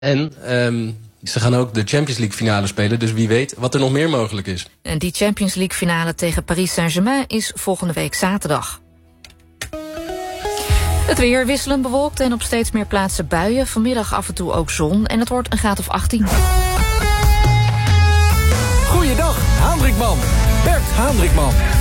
En ze gaan ook de Champions League finale spelen. Dus wie weet wat er nog meer mogelijk is. En die Champions League finale tegen Paris Saint-Germain is volgende week zaterdag. Het weer wisselend bewolkt en op steeds meer plaatsen buien. Vanmiddag af en toe ook zon en het wordt een graad of 18. Goeiedag, Haandrikman. Bert Haandrikman.